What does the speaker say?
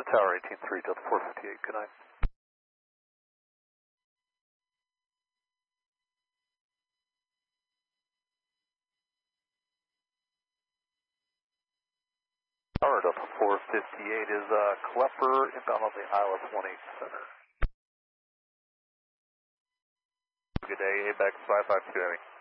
Tower 18-3, Delta 458, good night. Tower Delta 458 is Klepper inbound on the ILS 18 Center. Good day, ABEX 552 Heavy.